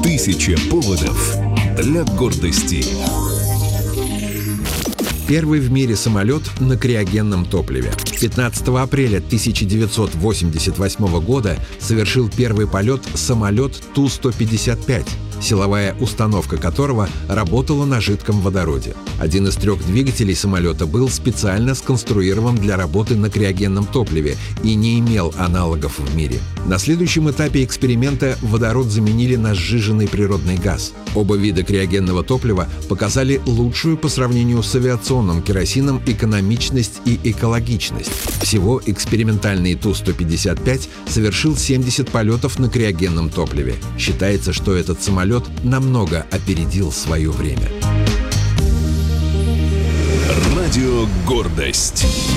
Тысяча поводов для гордости. Первый в мире самолет на криогенном топливе. 15 апреля 1988 года совершил первый полет самолет Ту-155, силовая установка которого работала на жидком водороде. Один из 3 двигателей самолета был специально сконструирован для работы на криогенном топливе и не имел аналогов в мире. На следующем этапе эксперимента водород заменили на сжиженный природный газ. Оба вида криогенного топлива показали лучшую по сравнению с авиационным керосином экономичность и экологичность. Всего экспериментальный Ту-155 совершил 70 полетов на криогенном топливе. Считается, что этот самолет намного опередил свое время. Радио «Гордость».